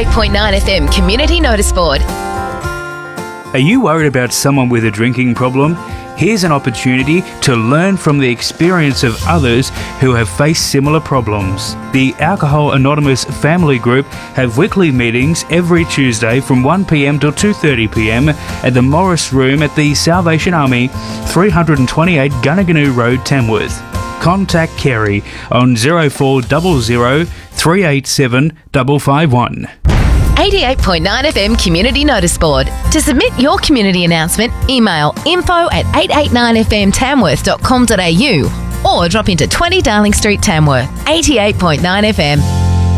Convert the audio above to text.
88.9 FM Community Notice Board. Are you worried about someone with a drinking problem? Here's an opportunity to learn from the experience of others who have faced similar problems. The Alcohol Anonymous Family Group have weekly meetings every Tuesday from 1 p.m. till 2:30 p.m. at the Morris Room at the Salvation Army, 328 Gunnaganoo Road, Tamworth. Contact Kerry on 0400 387 551. 88.9 FM Community Notice Board. To submit your community announcement, email info@889fmtamworth.com.au or drop into 20 Darling Street, Tamworth. 88.9 FM.